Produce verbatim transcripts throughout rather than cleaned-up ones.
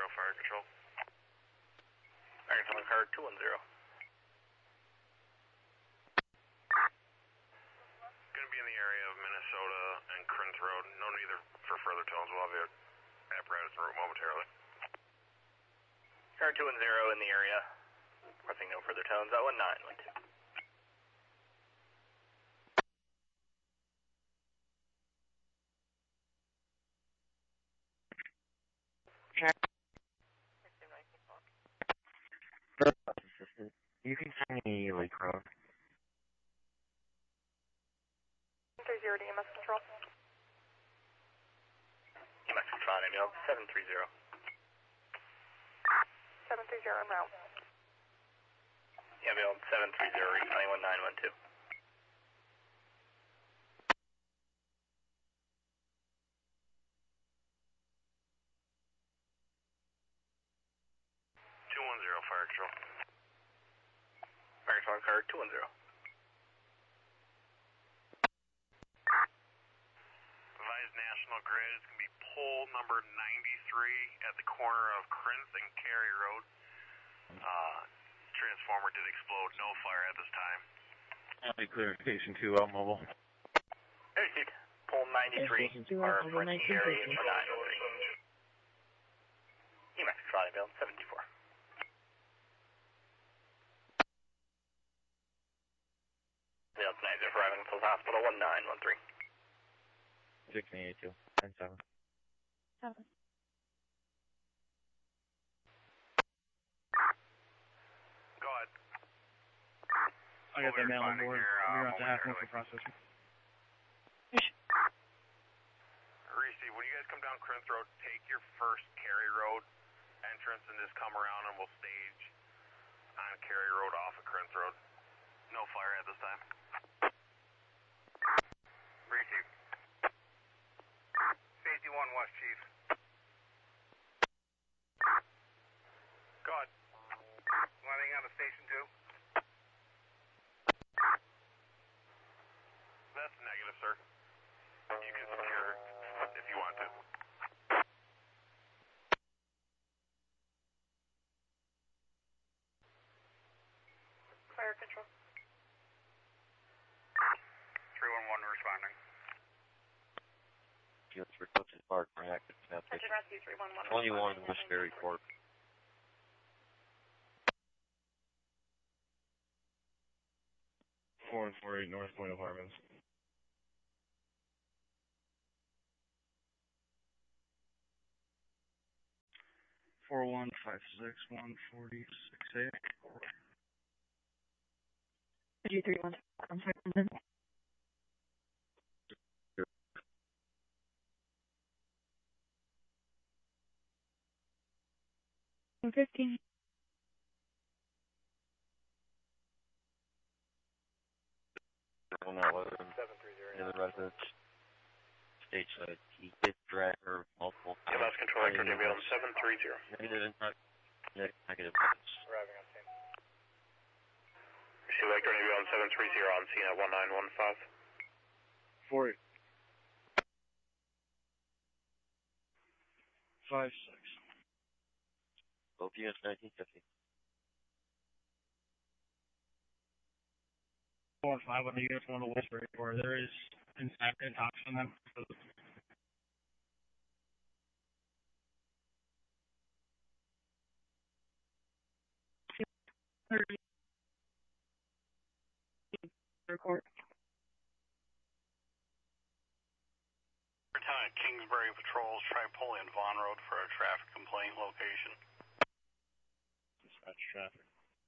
fire control. Fire control car two one zero. Gonna be in the area of Minnesota and Crins Road. No need for further tones. We'll have your apparatus en route momentarily. Car two one zero in the area. Requesting no further tones. At one nine one two. You can send me Lake Road. three zero to E M S Control. E M S Control, ambulance seven three zero. seven three zero en route. Ambulance seven three zero, responding one nine one two. two one zero, fire control. Fire control car two one zero. Advise National Grid is going to be pole number ninety-three at the corner of Crins and Cary Road. Uh, transformer did explode. No fire at this time. Copy, clarification two, out mobile. Received. Pole ninety-three, car Crins and Cary, one nine one three. E M S Control, ambulance seven two four. Ambulance nine zero, arriving at Hills Hospital, one nine one three. six eight two, ten seven. seven. Go ahead. I got that mail on board. Here, uh, We're going to have one for processing. Reese, when you guys come down Crins Road, take your first Cary Road entrance and just come around and we'll stage on Cary Road off of Crins Road. No fire at this time. Reese. Safety one West, Chief. Go ahead. Landing on the station two. That's negative, sir. You can secure if you want to. Fire control. three one one responding. Fields for Coaches Park, reactive snap Engine rescue three one one. twenty-one Westbury Court. four and four eight North Point Apartments. four one five six one forty six eight. G three one. I'm sorry. fifteen. Well, not whether the other residents stateside. He did drag her multiple E M S times. Control, Hector, ambulance seven three zero. Negative impact. Negative evidence. Arriving on scene. Receive Hector, ambulance seven three zero on scene at one nine one five. Four eight. Five six. Both units nineteen fifty. Four five on the units on the Westbury Court. There is in fact an option on them. Report. Lieutenant Kingsbury patrols Tripoli and Vaughn Road for a traffic complaint location. Dispatch traffic.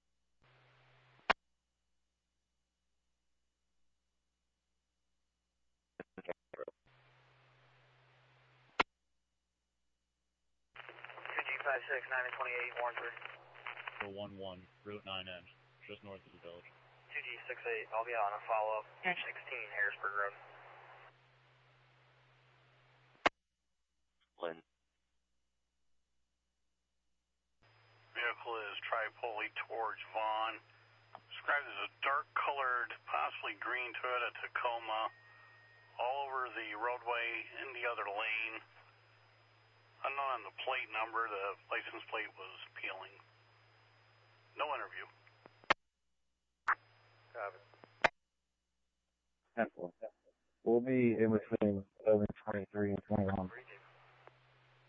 two G five six nine twenty-eight, Warrenburg. one one, Route nine N, just north of the village. two G six eight, I'll be on a follow-up. sixteen, Harrisburg Road. Lynn. Vehicle is Tripoli towards Vaughn. Described as a dark-colored, possibly green Toyota Tacoma, all over the roadway in the other lane. Unknown on the plate number. The license plate was peeling. No interview. We'll be in between eleven twenty-three and twenty-one.